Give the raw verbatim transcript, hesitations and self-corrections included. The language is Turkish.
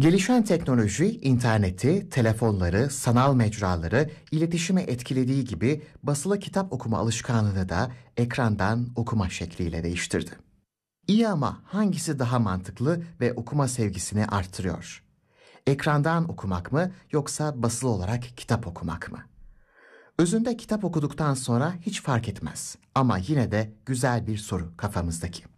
Gelişen teknoloji, interneti, telefonları, sanal mecraları, iletişimi etkilediği gibi basılı kitap okuma alışkanlığını da ekrandan okuma şekliyle değiştirdi. İyi ama hangisi daha mantıklı ve okuma sevgisini arttırıyor? Ekrandan okumak mı yoksa basılı olarak kitap okumak mı? Özünde kitap okuduktan sonra hiç fark etmez ama yine de güzel bir soru kafamızdaki.